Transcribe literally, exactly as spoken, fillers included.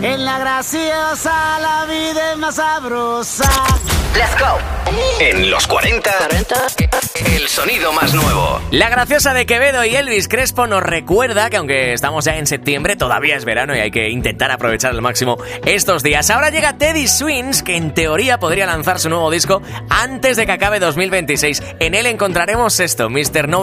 En la graciosa la vida es más sabrosa. Let's go. En los cuarenta, el sonido más nuevo. La graciosa de Quevedo y Elvis Crespo nos recuerda que aunque estamos ya en septiembre, todavía es verano y hay que intentar aprovechar al máximo estos días. Ahora llega Teddy Swims, que en teoría podría lanzar su nuevo disco antes de que acabe dos mil veintiséis. En él encontraremos esto, mister No